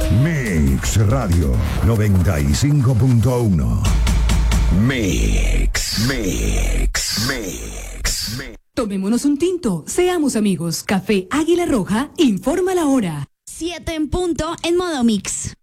Mix Radio 95.1. Mix. Tomémonos un tinto, seamos amigos. Café Águila Roja informa la hora. 7 en punto en modo mix.